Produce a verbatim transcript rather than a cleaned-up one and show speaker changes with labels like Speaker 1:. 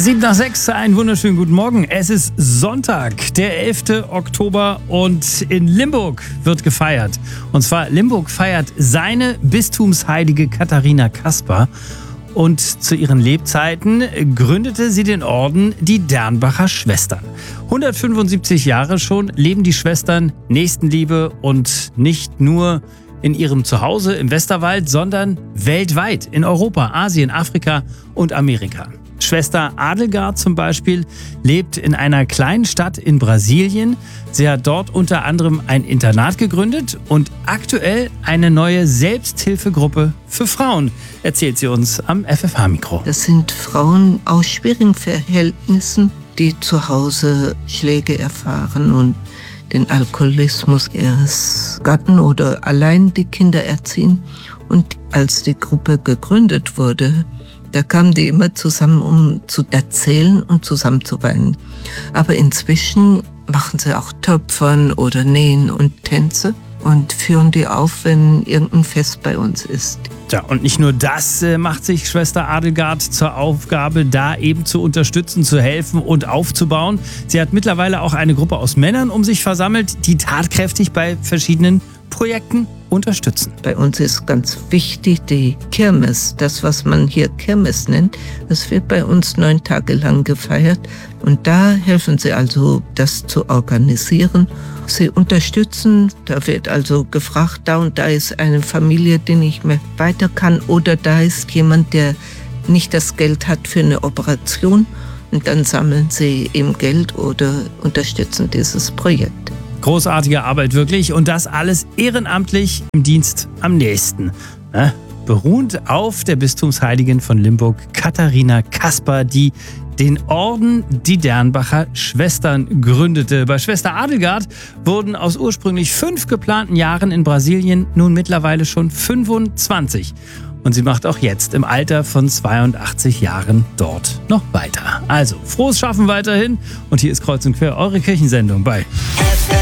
Speaker 1: Sieben nach sechs, einen wunderschönen guten Morgen. Es ist Sonntag, der elfte Oktober und in Limburg wird gefeiert. Und zwar Limburg feiert seine Bistumsheilige Katharina Caspar. Und zu ihren Lebzeiten gründete sie den Orden die Dernbacher Schwestern. hundertfünfundsiebzig Jahre schon leben die Schwestern Nächstenliebe und nicht nur in ihrem Zuhause im Westerwald, sondern weltweit in Europa, Asien, Afrika und Amerika. Schwester Adelgard zum Beispiel lebt in einer kleinen Stadt in Brasilien. Sie hat dort unter anderem ein Internat gegründet und aktuell eine neue Selbsthilfegruppe für Frauen, erzählt sie uns am F F H-Mikro.
Speaker 2: Das sind Frauen aus schwierigen Verhältnissen, die zu Hause Schläge erfahren und den Alkoholismus ihres Gatten oder allein die Kinder erziehen. Und als die Gruppe gegründet wurde, da kamen die immer zusammen, um zu erzählen und zusammen zu weinen. Aber inzwischen machen sie auch Töpfern oder Nähen und Tänze und führen die auf, wenn irgendein Fest bei uns ist.
Speaker 1: Ja, und nicht nur das äh, macht sich Schwester Adelgard zur Aufgabe, da eben zu unterstützen, zu helfen und aufzubauen. Sie hat mittlerweile auch eine Gruppe aus Männern um sich versammelt, die tatkräftig bei verschiedenen Projekten unterstützen.
Speaker 2: Bei uns ist ganz wichtig die Kirmes, das, was man hier Kirmes nennt. Das wird bei uns neun Tage lang gefeiert und da helfen sie also, das zu organisieren. Sie unterstützen, da wird also gefragt, da und da ist eine Familie, die nicht mehr weiter kann oder da ist jemand, der nicht das Geld hat für eine Operation und dann sammeln sie eben Geld oder unterstützen dieses Projekt.
Speaker 1: Großartige Arbeit wirklich und das alles ehrenamtlich im Dienst am nächsten. Ne? Beruhend auf der Bistumsheiligen von Limburg, Katharina Caspar, die den Orden die Dernbacher Schwestern gründete. Bei Schwester Adelgard wurden aus ursprünglich fünf geplanten Jahren in Brasilien nun mittlerweile schon fünfundzwanzig. Und sie macht auch jetzt im Alter von zweiundachtzig Jahren dort noch weiter. Also, frohes Schaffen weiterhin. Und hier ist Kreuz und Quer, eure Kirchensendung bei